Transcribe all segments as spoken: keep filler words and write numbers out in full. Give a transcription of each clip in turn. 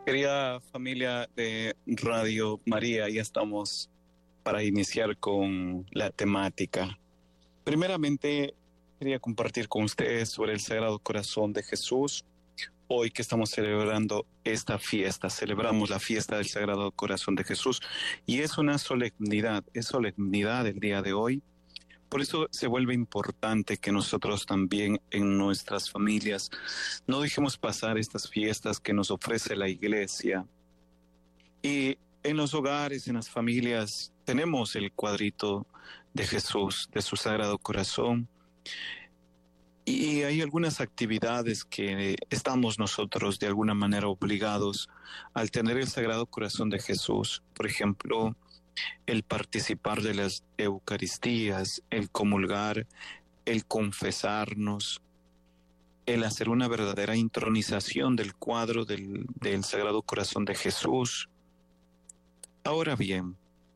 Querida familia de Radio María, ya estamos para iniciar con la temática. Primeramente, quería compartir con ustedes sobre el Sagrado Corazón de Jesús. Hoy que estamos celebrando esta fiesta, celebramos la fiesta del Sagrado Corazón de Jesús y es una solemnidad, es solemnidad el día de hoy. Por eso se vuelve importante que nosotros también en nuestras familias no dejemos pasar estas fiestas que nos ofrece la Iglesia. Y en los hogares, en las familias, tenemos el cuadrito de Jesús, de su Sagrado Corazón. Y hay algunas actividades que estamos nosotros de alguna manera obligados al tener el Sagrado Corazón de Jesús. Por ejemplo, el participar de las Eucaristías, el comulgar, el confesarnos, el hacer una verdadera intronización del cuadro del, del Sagrado Corazón de Jesús. Ahora bien,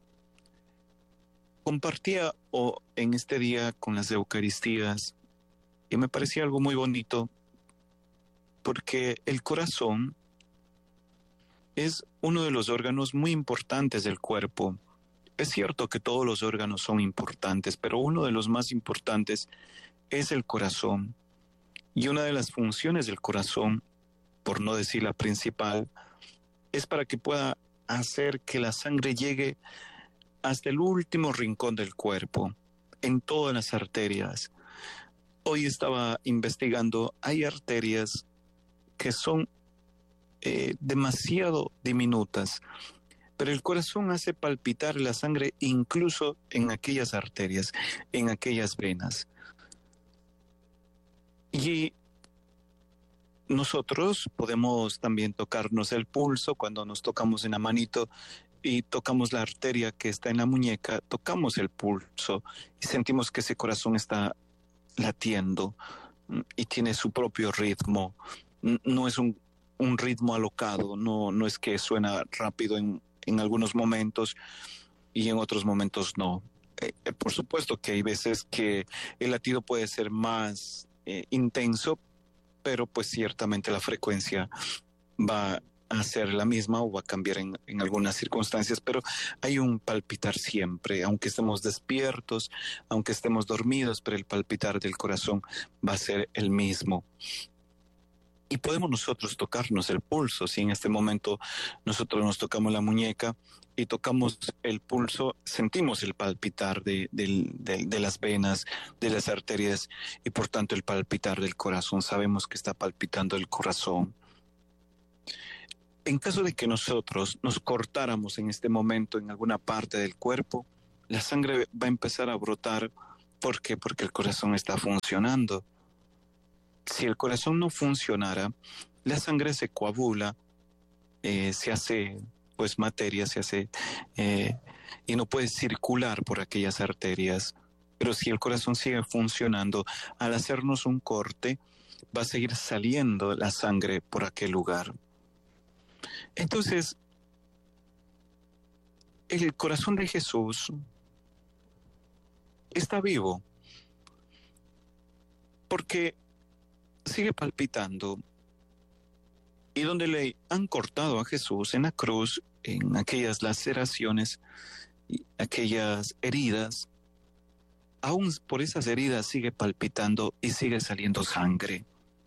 compartía oh, en este día con las Eucaristías y me parecía algo muy bonito porque el corazón es uno de los órganos muy importantes del cuerpo. Es cierto que todos los órganos son importantes, pero uno de los más importantes es el corazón. Y una de las funciones del corazón, por no decir la principal, es para que pueda hacer que la sangre llegue hasta el último rincón del cuerpo, en todas las arterias. Hoy estaba investigando, hay arterias que son eh, demasiado diminutas, pero el corazón hace palpitar la sangre incluso en aquellas arterias, en aquellas venas. Y nosotros podemos también tocarnos el pulso cuando nos tocamos en la manito y tocamos la arteria que está en la muñeca, tocamos el pulso y sentimos que ese corazón está latiendo y tiene su propio ritmo. No es un, un ritmo alocado, no, no es que suena rápido en en algunos momentos y en otros momentos no. Eh, por supuesto que hay veces que el latido puede ser más eh, intenso, pero pues ciertamente la frecuencia va a ser la misma o va a cambiar en, en algunas circunstancias, pero hay un palpitar siempre, aunque estemos despiertos, aunque estemos dormidos, pero el palpitar del corazón va a ser el mismo. Y podemos nosotros tocarnos el pulso. Si en este momento nosotros nos tocamos la muñeca y tocamos el pulso, sentimos el palpitar de, de, de, de las venas, de las arterias y por tanto el palpitar del corazón. Sabemos que está palpitando el corazón. En caso de que nosotros nos cortáramos en este momento en alguna parte del cuerpo, la sangre va a empezar a brotar. ¿Por qué? Porque el corazón está funcionando. Si el corazón no funcionara, la sangre se coagula, eh, se hace pues materia, se hace eh, y no puede circular por aquellas arterias. Pero si el corazón sigue funcionando, al hacernos un corte, va a seguir saliendo la sangre por aquel lugar. Entonces, el corazón de Jesús está vivo, porque sigue palpitando, y donde le han cortado a Jesús en la cruz, en aquellas laceraciones, aquellas heridas, aún por esas heridas sigue palpitando y sigue saliendo sangre.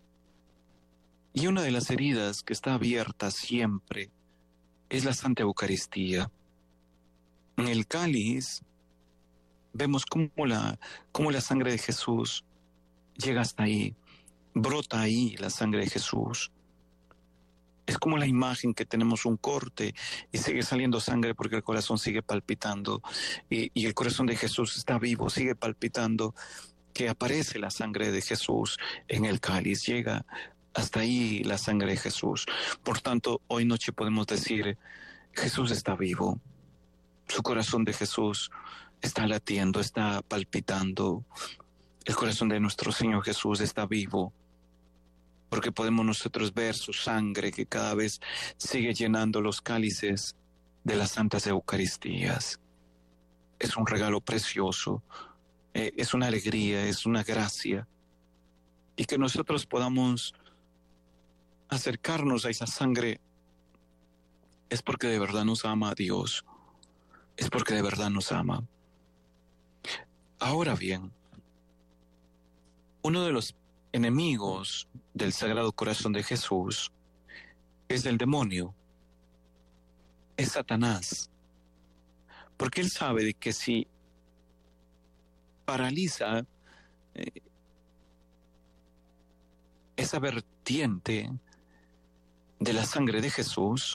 Y una de las heridas que está abierta siempre es la Santa Eucaristía. En el cáliz vemos cómo la, cómo la sangre de Jesús llega hasta ahí. Brota ahí la sangre de Jesús. Es como la imagen que tenemos un corte y sigue saliendo sangre porque el corazón sigue palpitando y, y el corazón de Jesús está vivo, sigue palpitando, que aparece la sangre de Jesús en el cáliz, llega hasta ahí la sangre de Jesús. Por tanto, hoy noche podemos decir, Jesús está vivo, su corazón de Jesús está latiendo, está palpitando, el corazón de nuestro Señor Jesús está vivo. Porque podemos nosotros ver su sangre que cada vez sigue llenando los cálices de las Santas Eucaristías. Es un regalo precioso, eh, es una alegría, es una gracia. Y que nosotros podamos acercarnos a esa sangre es porque de verdad nos ama a Dios, es porque de verdad nos ama. Ahora bien, uno de los enemigos del Sagrado Corazón de Jesús es el demonio, es Satanás, porque él sabe de que si paraliza eh, esa vertiente de la sangre de Jesús,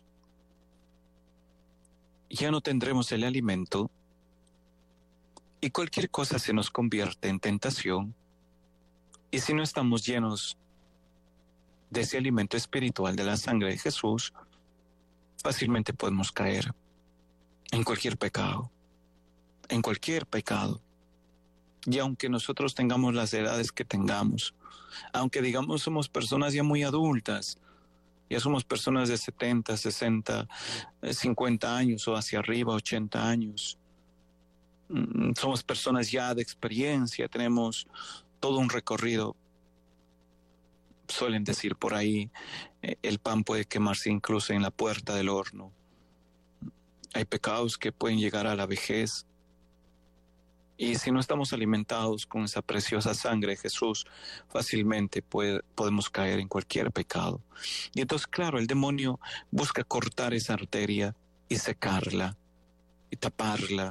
ya no tendremos el alimento y cualquier cosa se nos convierte en tentación. Y si no estamos llenos de ese alimento espiritual de la sangre de Jesús, fácilmente podemos caer en cualquier pecado, en cualquier pecado. Y aunque nosotros tengamos las edades que tengamos, aunque digamos somos personas ya muy adultas, ya somos personas de setenta, sesenta, cincuenta años o hacia arriba, ochenta años, somos personas ya de experiencia, tenemos todo un recorrido. Suelen decir por ahí, eh, el pan puede quemarse incluso en la puerta del horno. Hay pecados que pueden llegar a la vejez. Y si no estamos alimentados con esa preciosa sangre de Jesús, fácilmente puede, podemos caer en cualquier pecado. Y entonces, claro, el demonio busca cortar esa arteria y secarla y taparla.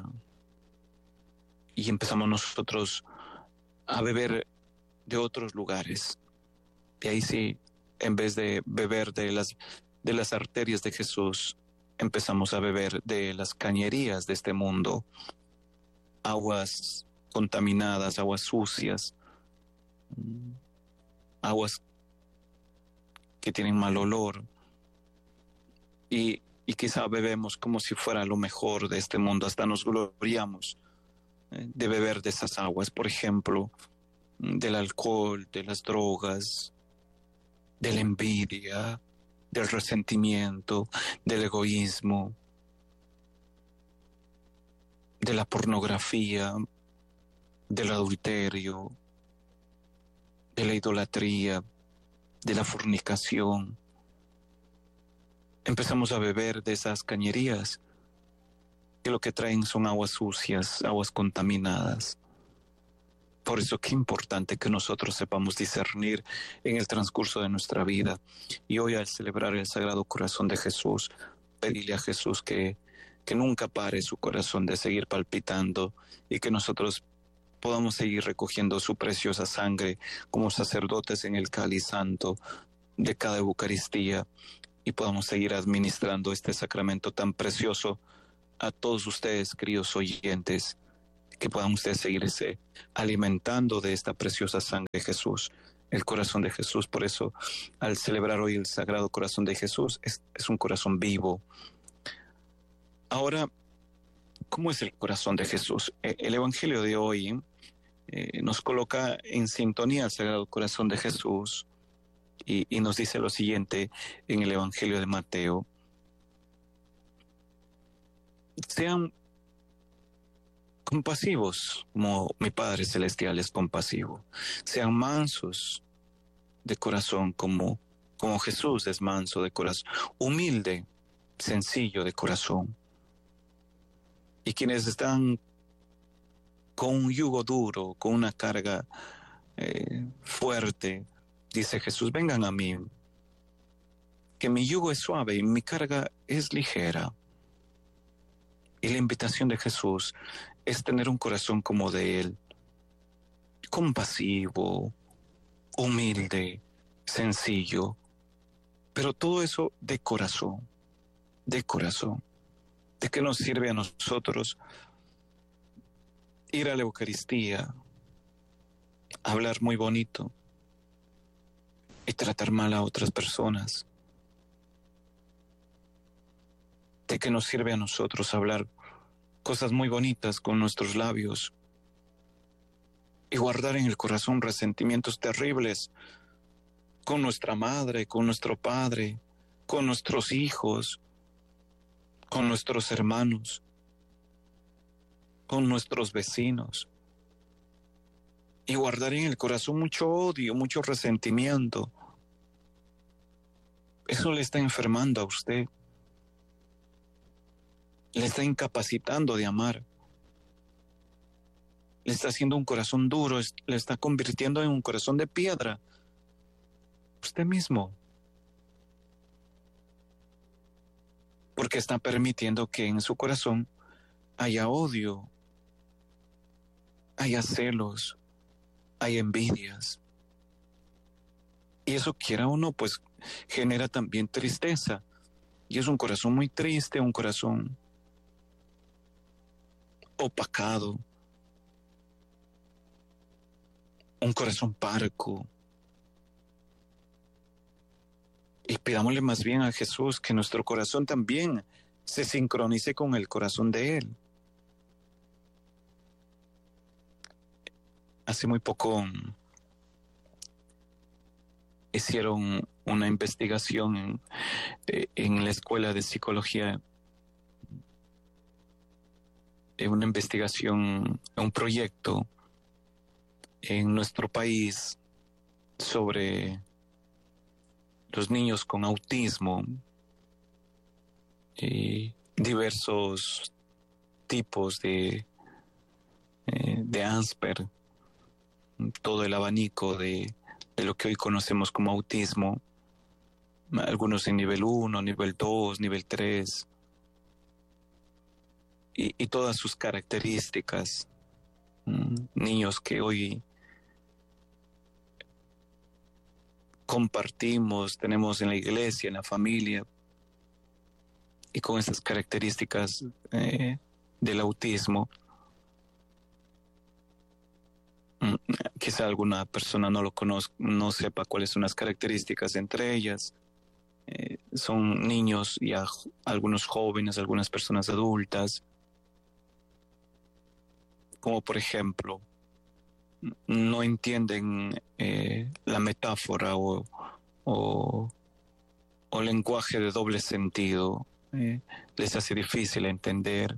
Y empezamos nosotros a beber de otros lugares. Y ahí sí, en vez de beber de las, de las arterias de Jesús, empezamos a beber de las cañerías de este mundo, aguas contaminadas, aguas sucias, aguas que tienen mal olor, y, y quizá bebemos como si fuera lo mejor de este mundo, hasta nos gloriamos eh, de beber de esas aguas, por ejemplo, del alcohol, de las drogas, de la envidia, del resentimiento, del egoísmo, de la pornografía, del adulterio, de la idolatría, de la fornicación. Empezamos a beber de esas cañerías que lo que traen son aguas sucias, aguas contaminadas. Por eso qué importante que nosotros sepamos discernir en el transcurso de nuestra vida. Y hoy, al celebrar el Sagrado Corazón de Jesús, pedirle a Jesús que, que nunca pare su corazón de seguir palpitando y que nosotros podamos seguir recogiendo su preciosa sangre como sacerdotes en el cáliz santo de cada Eucaristía, y podamos seguir administrando este sacramento tan precioso a todos ustedes, queridos oyentes, que puedan ustedes seguirse alimentando de esta preciosa sangre de Jesús, el corazón de Jesús. Por eso, al celebrar hoy el Sagrado Corazón de Jesús, es, es un corazón vivo. Ahora, ¿cómo es el corazón de Jesús? El Evangelio de hoy eh, nos coloca en sintonía al Sagrado Corazón de Jesús y, y nos dice lo siguiente en el Evangelio de Mateo: sean compasivos como mi Padre Celestial es compasivo. Sean mansos de corazón como, como Jesús es manso de corazón. Humilde, sencillo de corazón. Y quienes están con un yugo duro, con una carga eh, fuerte, dice Jesús, vengan a mí, que mi yugo es suave y mi carga es ligera. Y la invitación de Jesús es tener un corazón como de Él, compasivo, humilde, sencillo, pero todo eso de corazón, de corazón. ¿De qué nos sirve a nosotros ir a la Eucaristía, hablar muy bonito y tratar mal a otras personas? ¿De qué nos sirve a nosotros hablar cosas muy bonitas con nuestros labios y guardar en el corazón resentimientos terribles con nuestra madre, con nuestro padre, con nuestros hijos, con nuestros hermanos, con nuestros vecinos, y guardar en el corazón mucho odio, mucho resentimiento? Eso le está enfermando a usted. le está incapacitando de amar, le está haciendo un corazón duro, le está convirtiendo en un corazón de piedra. Usted mismo. Porque está permitiendo que en su corazón haya odio, haya celos, haya envidias. Y eso, quiera o no, pues genera también tristeza. Y es un corazón muy triste, un corazón opacado, un corazón parco. Y pidámosle más bien a Jesús que nuestro corazón también se sincronice con el corazón de Él. Hace muy poco hicieron una investigación en, en la escuela de psicología, una investigación, un proyecto en nuestro país sobre los niños con autismo y diversos tipos de, eh, de Asperger, todo el abanico de, de lo que hoy conocemos como autismo, algunos en nivel uno, nivel dos, nivel tres, y, y todas sus características. Mm, niños que hoy compartimos, tenemos en la iglesia, en la familia, y con esas características eh, del autismo. Mm, quizá alguna persona no lo conozca, no sepa cuáles son las características entre ellas. Eh, son niños y a, algunos jóvenes, algunas personas adultas, como por ejemplo, no entienden eh, la metáfora o, o, o lenguaje de doble sentido, eh, les hace difícil entender.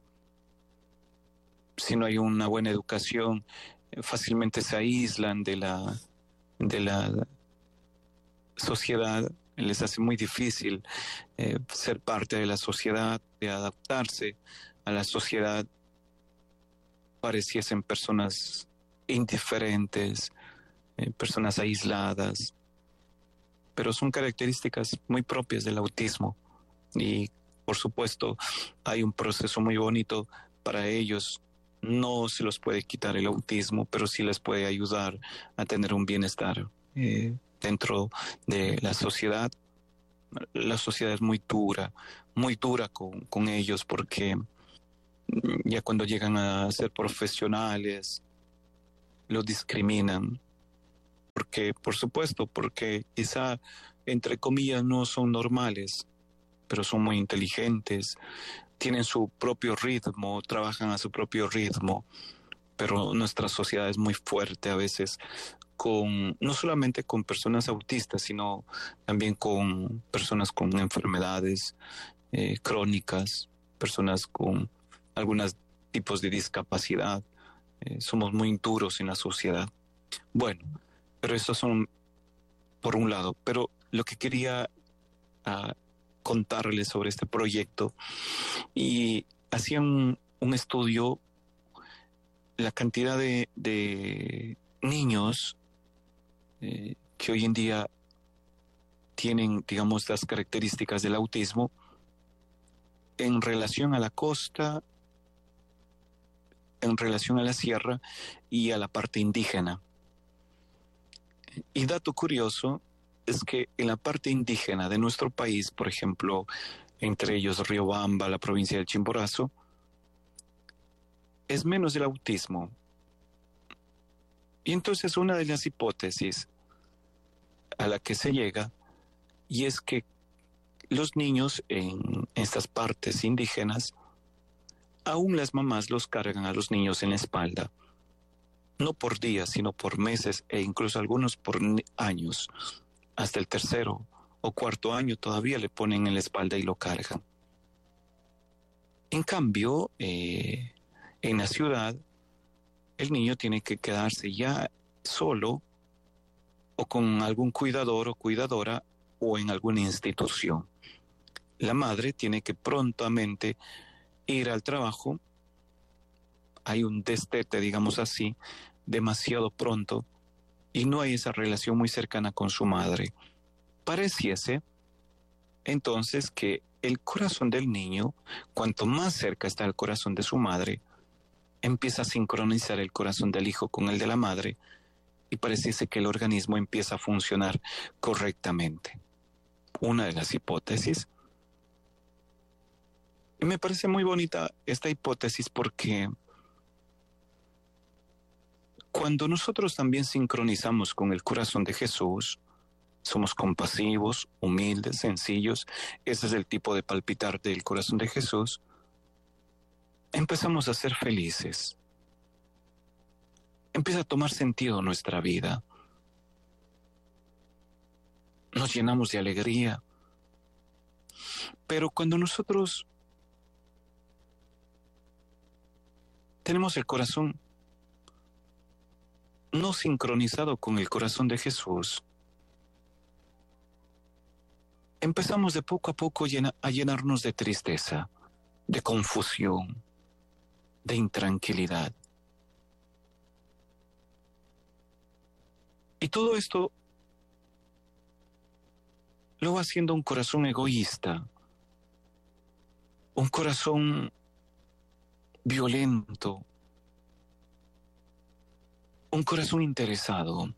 Si no hay una buena educación, eh, fácilmente se aíslan de la, de la sociedad, les hace muy difícil eh, ser parte de la sociedad, de adaptarse a la sociedad. Pareciesen personas indiferentes, eh, personas aisladas, pero son características muy propias del autismo. Y por supuesto hay un proceso muy bonito para ellos. No se los puede quitar el autismo, pero sí les puede ayudar a tener un bienestar eh, dentro de la sociedad. La sociedad es muy dura, muy dura con, con ellos, porque ya cuando llegan a ser profesionales, los discriminan. Porque, por supuesto, porque quizá, entre comillas, no son normales, pero son muy inteligentes, tienen su propio ritmo, trabajan a su propio ritmo, pero nuestra sociedad es muy fuerte a veces, con no solamente con personas autistas, sino también con personas con enfermedades eh, crónicas, personas con algunos tipos de discapacidad. Eh, somos muy duros en la sociedad. Bueno, pero estos son por un lado, pero lo que quería uh, contarles sobre este proyecto, y hacían un, un estudio, la cantidad de, de niños eh, que hoy en día tienen, digamos, las características del autismo en relación a la costa, en relación a la sierra y a la parte indígena. Y dato curioso es que en la parte indígena de nuestro país, por ejemplo, entre ellos Riobamba, la provincia del Chimborazo, es menos el autismo. Y entonces una de las hipótesis a la que se llega, y es que los niños en estas partes indígenas, aún las mamás los cargan a los niños en la espalda, no por días, sino por meses e incluso algunos por años. Hasta el tercero o cuarto año todavía le ponen en la espalda y lo cargan. En cambio, eh, en la ciudad, el niño tiene que quedarse ya solo o con algún cuidador o cuidadora o en alguna institución. La madre tiene que prontamente ir al trabajo, hay un destete, digamos así, demasiado pronto, y no hay esa relación muy cercana con su madre. Pareciese entonces que el corazón del niño, cuanto más cerca está el corazón de su madre, empieza a sincronizar el corazón del hijo con el de la madre, y pareciese que el organismo empieza a funcionar correctamente. Una de las hipótesis. Y me parece muy bonita esta hipótesis porque cuando nosotros también sincronizamos con el corazón de Jesús, somos compasivos, humildes, sencillos, ese es el tipo de palpitar del corazón de Jesús, empezamos a ser felices. Empieza a tomar sentido nuestra vida. Nos llenamos de alegría. Pero cuando nosotros tenemos el corazón no sincronizado con el corazón de Jesús, empezamos de poco a poco llena, a llenarnos de tristeza, de confusión, de intranquilidad. Y todo esto lo va haciendo un corazón egoísta, un corazón violento, un corazón interesado,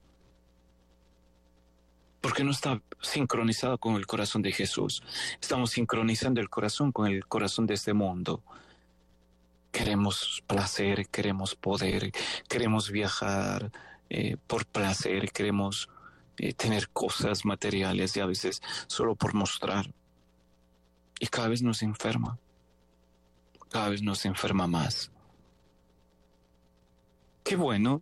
porque no está sincronizado con el corazón de Jesús. Estamos sincronizando el corazón con el corazón de este mundo. Queremos placer, queremos poder, queremos viajar eh, por placer, queremos eh, tener cosas materiales y a veces solo por mostrar. Y cada vez nos enferma, cada vez nos enferma más. Qué bueno,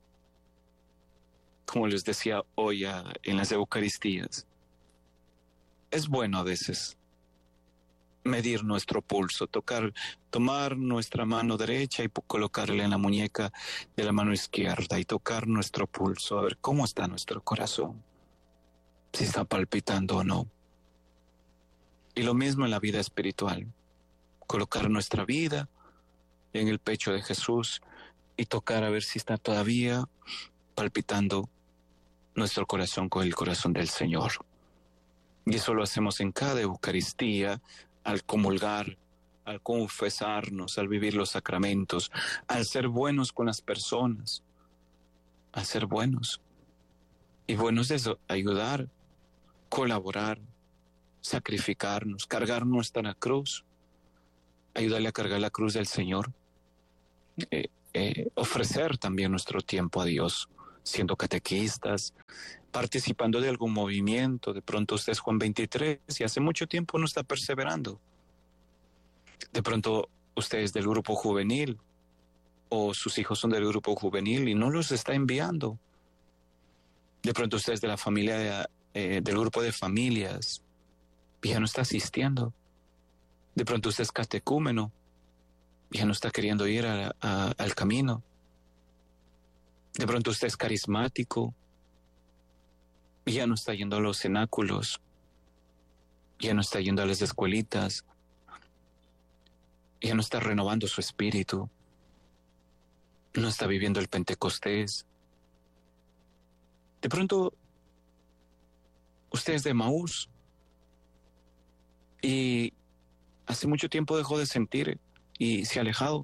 como les decía hoy a, en las Eucaristías, es bueno a veces medir nuestro pulso, tocar, tomar nuestra mano derecha y colocarla en la muñeca de la mano izquierda y tocar nuestro pulso, a ver cómo está nuestro corazón, si está palpitando o no. Y lo mismo en la vida espiritual, colocar nuestra vida en el pecho de Jesús y tocar a ver si está todavía palpitando nuestro corazón con el corazón del Señor. Y eso lo hacemos en cada Eucaristía, al comulgar, al confesarnos, al vivir los sacramentos, al ser buenos con las personas, al ser buenos. Y buenos es ayudar, colaborar, sacrificarnos, cargar nuestra cruz, ayudarle a cargar la cruz del Señor, eh, eh, ofrecer también nuestro tiempo a Dios, siendo catequistas, participando de algún movimiento. De pronto usted es Juan veintitrés y hace mucho tiempo no está perseverando. De pronto usted es del grupo juvenil o sus hijos son del grupo juvenil y no los está enviando. De pronto usted es de la familia, eh, del grupo de familias y ya no está asistiendo. De pronto usted es catecúmeno y ya no está queriendo ir a, a, al camino. De pronto usted es carismático y ya no está yendo a los cenáculos, ya no está yendo a las escuelitas, ya no está renovando su espíritu, no está viviendo el Pentecostés. De pronto usted es de Emaús y hace mucho tiempo dejó de sentir y se ha alejado.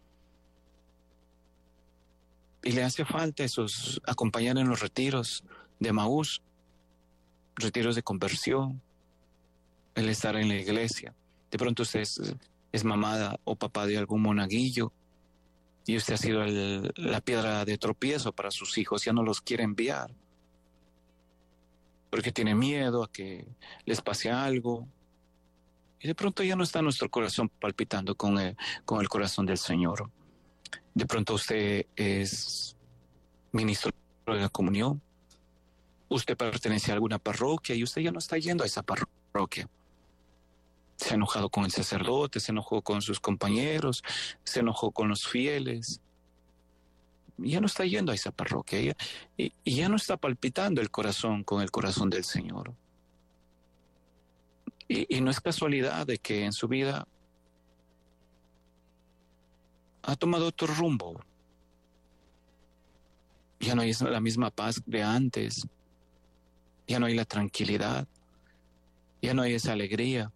Y le hace falta esos, acompañar en los retiros de Emaús, retiros de conversión, el estar en la iglesia. De pronto usted es, es mamá o papá de algún monaguillo y usted ha sido el, la piedra de tropiezo para sus hijos, ya no los quiere enviar porque tiene miedo a que les pase algo. Y de pronto ya no está nuestro corazón palpitando con el, con el corazón del Señor. De pronto usted es ministro de la comunión, usted pertenece a alguna parroquia y usted ya no está yendo a esa parroquia. Se ha enojado con el sacerdote, se enojó con sus compañeros, se enojó con los fieles. Ya no está yendo a esa parroquia ya, y, y ya no está palpitando el corazón con el corazón del Señor. Y, y no es casualidad de que en su vida ha tomado otro rumbo. Ya no hay la misma paz de antes, ya no hay la tranquilidad, ya no hay esa alegría.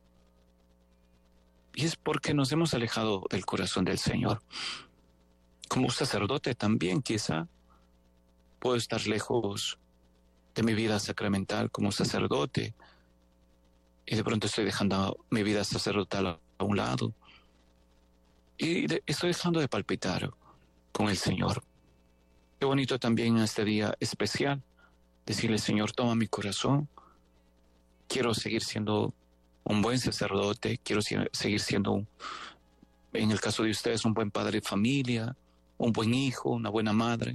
Y es porque nos hemos alejado del corazón del Señor. Como sacerdote también quizá puedo estar lejos de mi vida sacramental como sacerdote y de pronto estoy dejando mi vida sacerdotal a un lado y de, estoy dejando de palpitar con el Señor. Qué bonito también en este día especial decirle, Señor, toma mi corazón, quiero seguir siendo un buen sacerdote, quiero seguir siendo, un, en el caso de ustedes, un buen padre de familia, un buen hijo, una buena madre.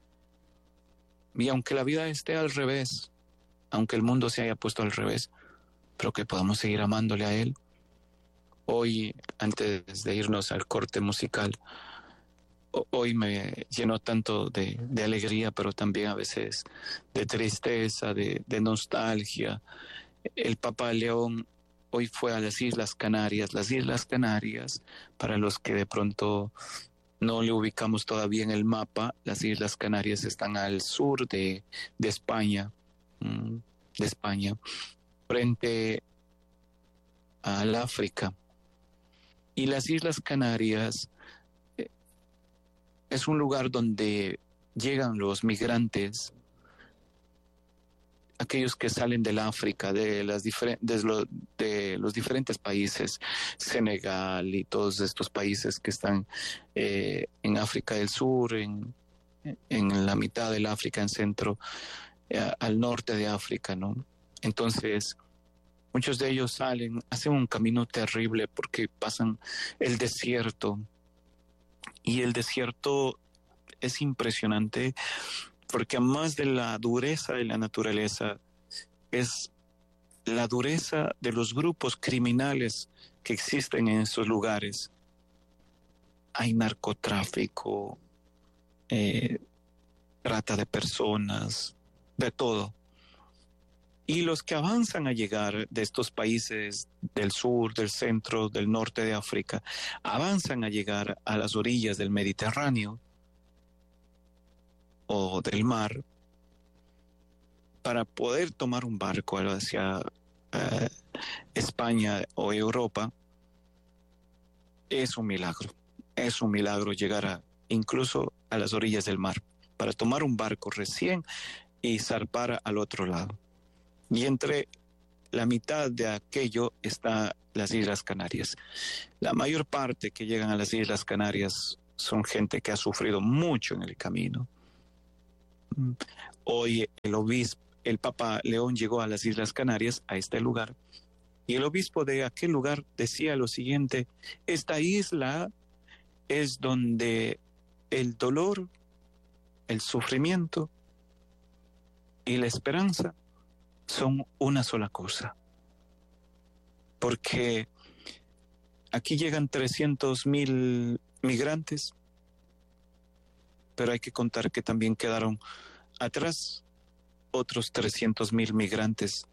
Y aunque la vida esté al revés, aunque el mundo se haya puesto al revés, pero que podamos seguir amándole a Él. Hoy, antes de irnos al corte musical, hoy me llenó tanto de, de alegría, pero también a veces de tristeza, de, de nostalgia. El Papa León hoy fue a las Islas Canarias. Las Islas Canarias, para los que de pronto no le ubicamos todavía en el mapa, las Islas Canarias están al sur de, de España, de España, frente al África. Y las Islas Canarias eh, es un lugar donde llegan los migrantes, aquellos que salen del África, de, las difer- de, lo, de los diferentes países, Senegal y todos estos países que están eh, en África del Sur, en, en la mitad del África, en centro, eh, al norte de África, ¿no? Entonces, muchos de ellos salen, hacen un camino terrible porque pasan el desierto. Y el desierto es impresionante porque además de la dureza de la naturaleza, es la dureza de los grupos criminales que existen en esos lugares. Hay narcotráfico, eh, trata de personas, de todo. Y los que avanzan a llegar de estos países del sur, del centro, del norte de África, avanzan a llegar a las orillas del Mediterráneo o del mar para poder tomar un barco hacia eh, España o Europa. Es un milagro, es un milagro llegar a, incluso a las orillas del mar, para tomar un barco recién y zarpar al otro lado. Y entre la mitad de aquello está las Islas Canarias. La mayor parte que llegan a las Islas Canarias son gente que ha sufrido mucho en el camino. Hoy el obispo, el Papa León llegó a las Islas Canarias, a este lugar, y el obispo de aquel lugar decía lo siguiente: esta isla es donde el dolor, el sufrimiento y la esperanza son una sola cosa. Porque aquí llegan trescientos mil migrantes, pero hay que contar que también quedaron atrás otros trescientos mil migrantes,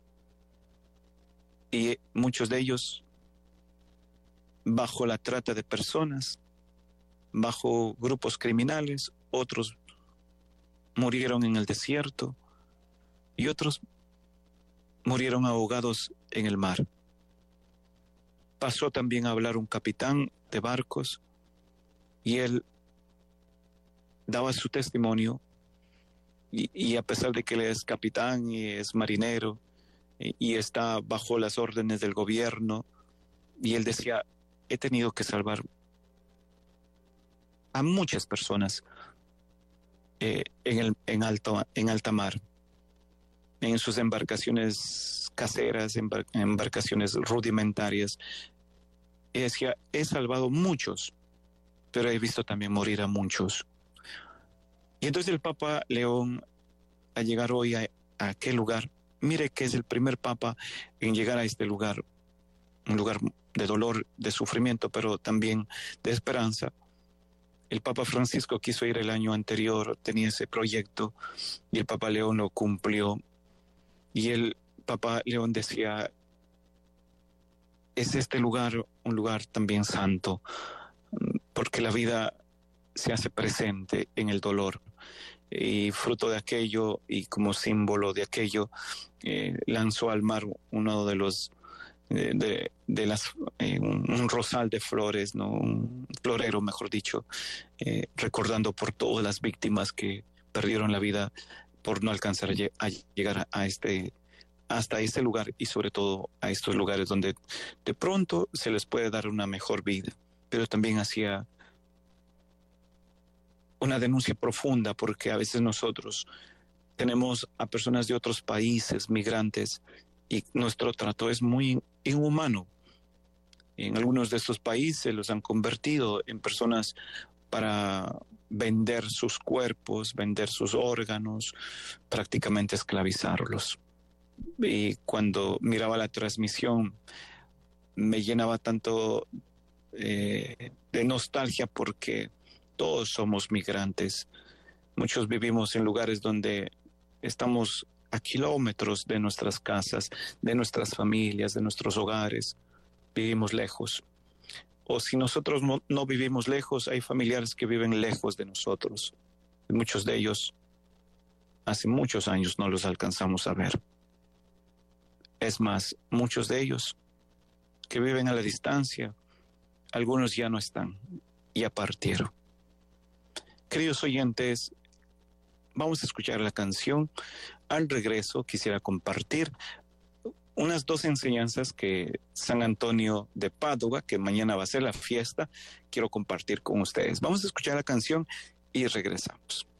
y muchos de ellos bajo la trata de personas, bajo grupos criminales, otros murieron en el desierto y otros murieron ahogados en el mar. Pasó también a hablar un capitán de barcos y él daba su testimonio y, y a pesar de que él es capitán y es marinero y, y está bajo las órdenes del gobierno, y él decía, he tenido que salvar a muchas personas eh, en, el, en, alto, en alta mar, en sus embarcaciones caseras, embar, embarcaciones rudimentarias. Y decía, he salvado muchos, pero he visto también morir a muchos. Y entonces el Papa León, al llegar hoy a, a aquel lugar, mire que es el primer Papa en llegar a este lugar, un lugar de dolor, de sufrimiento, pero también de esperanza. El Papa Francisco quiso ir el año anterior, tenía ese proyecto, y el Papa León lo cumplió. Y el Papa León decía, es este lugar un lugar también santo. porque la vida se hace presente en el dolor. Y fruto de aquello y como símbolo de aquello, eh, lanzó al mar uno de los, eh, de, de las, eh, un, un rosal de flores, ¿no? Un florero, mejor dicho, eh, recordando por todas las víctimas que perdieron la vida por no alcanzar a, a llegar a, a este, hasta este lugar y sobre todo a estos lugares donde de pronto se les puede dar una mejor vida, pero también hacía una denuncia profunda, porque a veces nosotros tenemos a personas de otros países, migrantes, y nuestro trato es muy inhumano. En algunos de estos países los han convertido en personas para vender sus cuerpos, vender sus órganos, prácticamente esclavizarlos. Y cuando miraba la transmisión me llenaba tanto eh, de nostalgia, porque todos somos migrantes. Muchos vivimos en lugares donde estamos a kilómetros de nuestras casas, de nuestras familias, de nuestros hogares. Vivimos lejos. O si nosotros no, no vivimos lejos, hay familiares que viven lejos de nosotros. Muchos de ellos, hace muchos años no los alcanzamos a ver. Es más, muchos de ellos que viven a la distancia, algunos ya no están, ya partieron. Queridos oyentes, vamos a escuchar la canción. Al regreso quisiera compartir unas dos enseñanzas que San Antonio de Padua, que mañana va a ser la fiesta, quiero compartir con ustedes. Vamos a escuchar la canción y regresamos.